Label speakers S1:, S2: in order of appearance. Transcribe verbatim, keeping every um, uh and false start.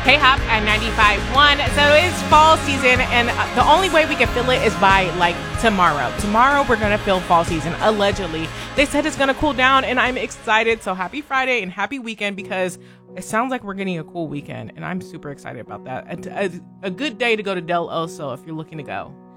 S1: K-Hop at ninety-five point one. So it's fall season, and the only way we can feel it is by, like, tomorrow. Tomorrow, we're going to feel fall season, allegedly. They said it's going to cool down, and I'm excited. So happy Friday and happy weekend, because it sounds like we're getting a cool weekend, and I'm super excited about that. A, a, a good day to go to Del Oso if you're looking to go.